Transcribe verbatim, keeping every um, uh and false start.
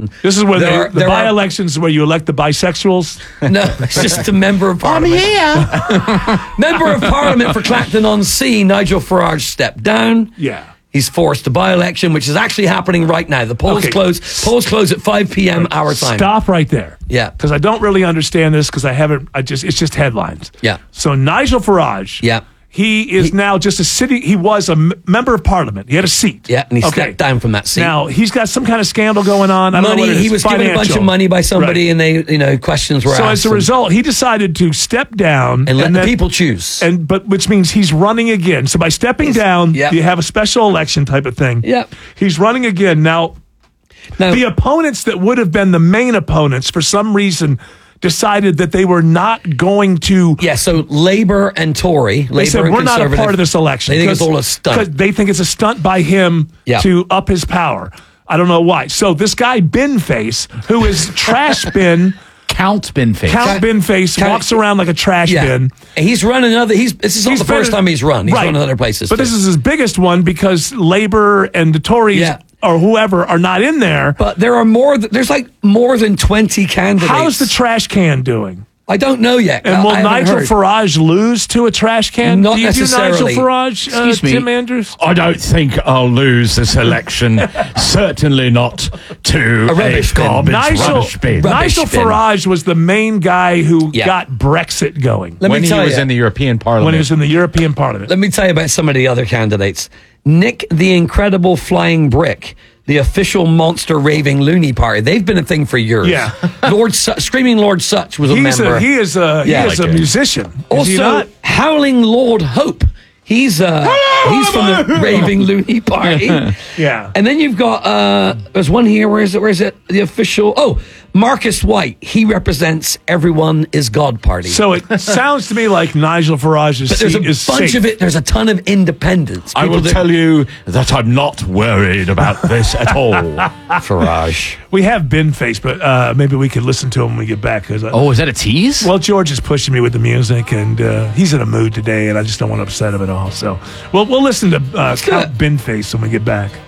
election. This is where there they, are- the there are- by-elections where you elect the bisexuals. No, it's just a member of I'm parliament. here. Member of Parliament for Clacton-on-Sea, Nigel Farage, stepped down. Yeah. He's forced a by-election, which is actually happening right now. The polls Okay. close. Polls close at five p.m. our time. Stop right there. Yeah. Because I don't really understand this because I haven't, I just, it's just headlines. Yeah. So Nigel Farage. Yeah. He is He- now just a city, he was a m- member of parliament. He had a seat. Yeah, and he Okay. stepped down from that seat. Now, he's got some kind of scandal going on. I don't know money. what it is. He was given a bunch Financial. of money by somebody, Right. and they, you know, questions were So asked. as a and- result, he decided to step down and let the then- people choose. And but which means he's running again. So by stepping He's- down, yeah. you have a special election type of thing. Yeah. He's running again. Now, now, the opponents that would have been the main opponents for some reason decided that they were not going to. yeah. So Labour and Tory, Labour They said and we're not a Conservative, part of this election. They think it's 'cause- all a stunt. 'cause They think it's a stunt by him Yeah. to up his power. I don't know why. So this guy Bin Face, who is trash bin, Count Binface. Count Bin Face, Count- walks around like a trash Yeah, bin. he's run another. He's this is not He's the first been- time he's run. He's right. run in other places. But too. this is his biggest one because Labor and the Tories Yeah. or whoever are not in there. But there are more. th- There's like more than twenty candidates. How's the trash can doing? I don't know yet. And I- will I haven't Nigel heard. Farage lose to a trash can? Not do you necessarily. do Nigel Farage, uh, Excuse me. Tim Andrews? I don't think I'll lose this election. Certainly not to A rubbish bin. garbage Nigel, rubbish bin. Rubbish Nigel bin. Farage was the main guy who Yeah. got Brexit going Let when me he tell was you. in the European Parliament. when he was in the European Parliament. Let me tell you about some of the other candidates. Nick the Incredible Flying Brick, the official monster raving loony party. They've been a thing for years. Yeah. Lord Su- Screaming Lord Such was a He's member. a, he is a, he Yeah, is like a it. musician. Is he also, not? Howling Lord Hope. He's uh he's from the raving loony party. Yeah. And then you've got uh there's one here. Where is it? Where is it? The official. Oh, Marcus White. He represents Everyone is God party. So it sounds to me like Nigel Farage's but there's seat a is bunch safe. of it. There's a ton of independents. I will People tell you that I'm not worried about this at all. that- Farage. We have Bin Face, but uh, maybe we could listen to him when we get back. 'cause I- Oh, is that a tease? Well, George is pushing me with the music, and uh, he's in a mood today, and I just don't want to upset him at all. So we'll, we'll listen to uh, do Count it. Bin Face when we get back.